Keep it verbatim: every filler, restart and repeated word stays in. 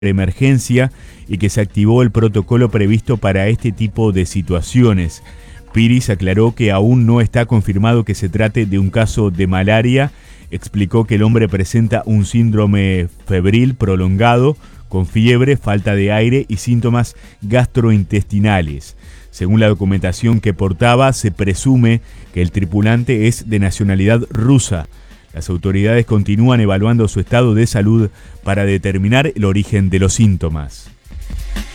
emergencia y que se activó el protocolo previsto para este tipo de situaciones. Piris aclaró que aún no está confirmado que se trate de un caso de malaria. Explicó que el hombre presenta un síndrome febril prolongado, con fiebre, falta de aire y síntomas gastrointestinales. Según la documentación que portaba, se presume que el tripulante es de nacionalidad rusa. Las autoridades continúan evaluando su estado de salud para determinar el origen de los síntomas.